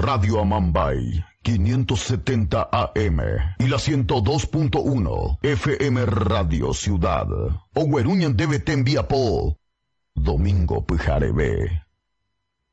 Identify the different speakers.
Speaker 1: Radio Amambay 570 AM y la 102.1 FM Radio Ciudad. Ogueruñan debe te envía po Domingo Pujarebe.